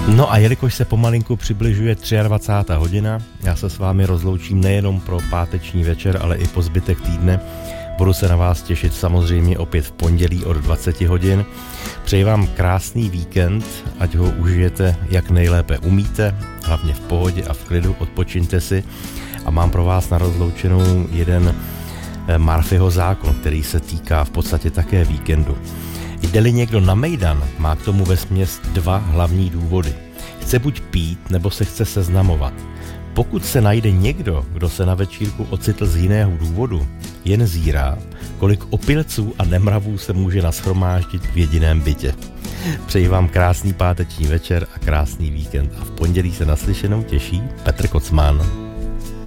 No a jelikož se pomalinku přibližuje 23. hodina, já se s vámi rozloučím nejenom pro páteční večer, ale i po zbytek týdne. Budu se na vás těšit samozřejmě opět v pondělí od 20 hodin. Přeji vám krásný víkend, ať ho užijete jak nejlépe umíte, hlavně v pohodě a v klidu, odpočiňte si. A mám pro vás na rozloučenou jeden Murphyho zákon, který se týká v podstatě také víkendu. Jde-li někdo na mejdan, má k tomu vesměs dva hlavní důvody. Chce buď pít, nebo se chce seznamovat. Pokud se najde někdo, kdo se na večírku ocitl z jiného důvodu, jen zírá, kolik opilců a nemravů se může nashromáždit v jediném bytě. Přeji vám krásný páteční večer a krásný víkend a v pondělí se naslyšenou těší Petr Kocman.